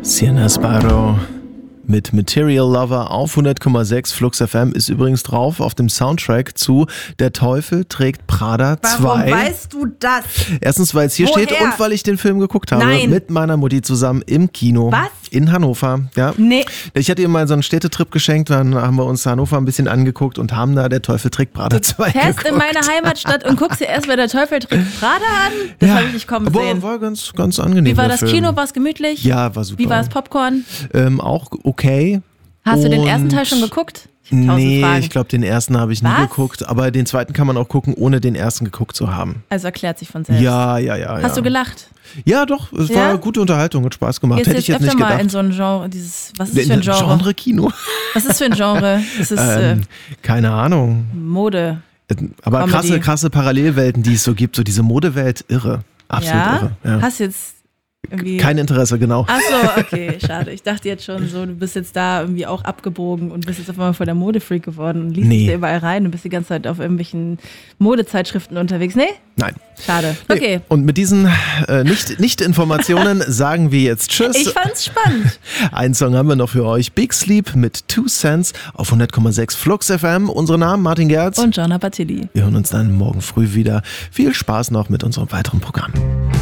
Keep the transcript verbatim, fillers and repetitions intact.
Sienna Sparrow mit Material Lover auf hundert Komma sechs. Flux F M ist übrigens drauf auf dem Soundtrack zu Der Teufel trägt Prada zwei. Warum weißt du das? Erstens, weil es hier Woher? steht und weil ich den Film geguckt habe. Nein. Mit meiner Mutti zusammen im Kino. Was? In Hannover. Ja. Nee. Ich hatte ihr mal so einen Städtetrip geschenkt, dann haben wir uns Hannover ein bisschen angeguckt und haben da Der Teufel trägt Prada zwei Fährst geguckt. in meine Heimatstadt und guckst dir erst mal Der Teufel trägt Prada an? Das Ja. habe ich nicht kommen Aber sehen. war ganz, ganz angenehm. Wie war der das Film. Kino? War es gemütlich? Ja, war super. Wie war das Popcorn? Ähm, auch okay. Hast du den Und- ersten Teil schon geguckt? Ich hab tausend Nee, Fragen. ich glaube, den ersten habe ich nie Was? geguckt, aber den zweiten kann man auch gucken, ohne den ersten geguckt zu haben. Also erklärt sich von selbst. Ja, ja, ja. Hast ja. du gelacht? Ja, doch, es Ja? war gute Unterhaltung, hat Spaß gemacht. Gehst Hätte du ich jetzt jetzt öfter nicht mal gedacht. in so ein Genre, dieses, was ist das In für ein Genre? Genre Kino? Was ist für ein Genre? Das ist ähm, keine Ahnung. äh, Mode. Aber Comedy. krasse, krasse Parallelwelten, die es so gibt, so diese Modewelt, irre. Absolut ja? irre. Ja. Hast jetzt irgendwie... Kein Interesse, genau. Ach so, okay, schade. Ich dachte jetzt schon so, du bist jetzt da irgendwie auch abgebogen und bist jetzt auf einmal voll der Modefreak geworden und liest Nee. dich da überall rein und bist die ganze Zeit auf irgendwelchen Modezeitschriften unterwegs. Nee? Nein. Schade. Nee. Okay. Und mit diesen äh, Nicht- Nicht-Informationen sagen wir jetzt Tschüss. Ich fand's spannend. Einen Song haben wir noch für euch. Big Sleep mit Two Cents auf hundert Komma sechs Flux F M. Unsere Namen Martin Gerz. Und Gianna Batilli. Wir hören uns dann morgen früh wieder. Viel Spaß noch mit unserem weiteren Programm.